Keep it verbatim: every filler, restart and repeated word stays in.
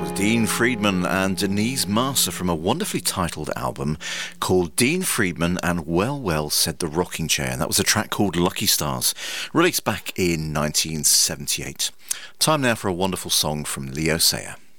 Dean Friedman and Denise Marcer from a wonderfully titled album called Dean Friedman and Well Well Said the Rocking Chair, and that was a track called Lucky Stars, released back in nineteen seventy-eight. Time now for a wonderful song from Leo Sayer.